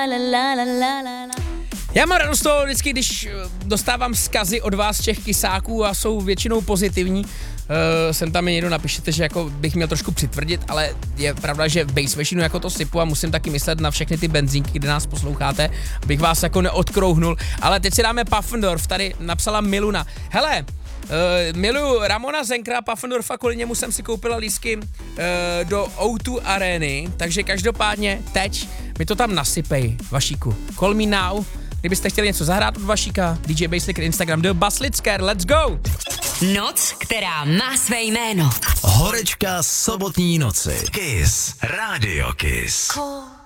Já mám radost toho vždycky, když dostávám vzkazy od vás těch kysáků a jsou většinou pozitivní. Sem tam mi někdo napíšete, že jako bych měl trošku přitvrdit, ale je pravda, že v Base Machinu jako to sypu a musím taky myslet na všechny ty benzínky, kde nás posloucháte, abych vás jako neodkrouhnul. Ale teď si dáme Puffendorf, tady napsala Miluna. Hele, miluju Ramona Zenkra, Puffendorfa, kvůli němu jsem si koupila lístky do O2 Areny, takže každopádně teď mi to tam nasypej, Vašíku. Call me now, kdybyste chtěli něco zahrát od Vašíka, DJ Basslicker, Instagram, The Basslicker, let's go! Noc, která má své jméno. Horečka sobotní noci. Kiss. Radio Kiss. Call